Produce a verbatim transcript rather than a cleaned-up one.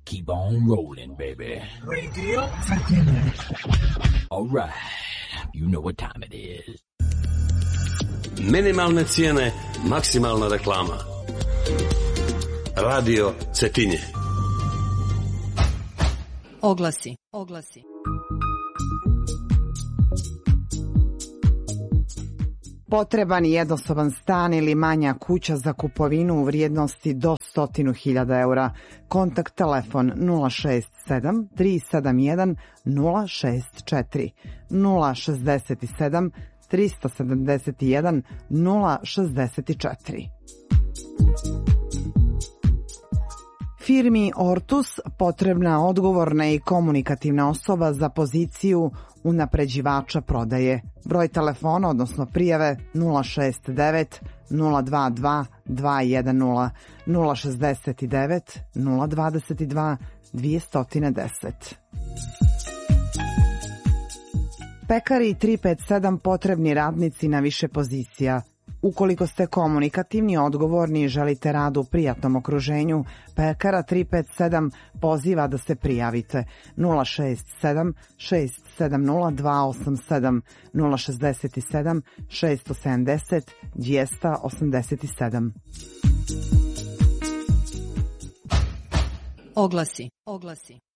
keep on rolling, baby. Radio Fratellini. All right, you know what time it is. Minimalne cijene, maksimalna reklama. Radio Cetinje. Oglasi, oglasi. Potreban je jednostavan stan ili manja kuća za kupovinu u vrijednosti do stotinu hiljada eura. Kontakt telefon nula šest sedam tri sedam jedan nula šest četiri, nula šest sedam tri sedam jedan nula šest četiri. Firmi Ortus potrebna odgovorna i komunikativna osoba za poziciju unapređivača prodaje. Broj telefona, odnosno prijave nula šest devet nula dva dva dva jedan nula, nula šest devet nula dva dva dva jedan deset. Pekari tri pet sedam potrebni radnici na više pozicija. Ukoliko ste komunikativni, odgovorni i želite rad u prijatnom okruženju, Pekara tri pet sedam poziva da se prijavite. nula šest sedam šest sedam nula dva osam sedam, nula šest sedam šest sedam nula dva osam sedam. Oglasi, oglasi.